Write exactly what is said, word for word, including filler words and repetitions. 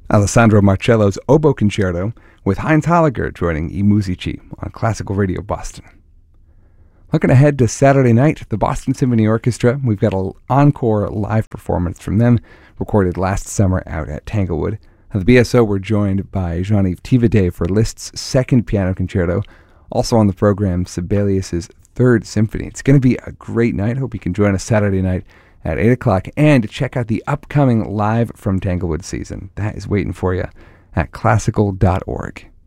Alessandro Marcello's Oboe Concerto, with Heinz Holliger joining I Musici on Classical Radio Boston. Looking ahead to Saturday night, the Boston Symphony Orchestra. We've got an encore live performance from them, recorded last summer out at Tanglewood. The B S O were joined by Jean-Yves Thibaudet for Liszt's second piano concerto. Also on the program, Sibelius's third symphony. It's going to be a great night. Hope you can join us Saturday night at eight o'clock and check out the upcoming Live from Tanglewood season. That is waiting for you at classical dot org.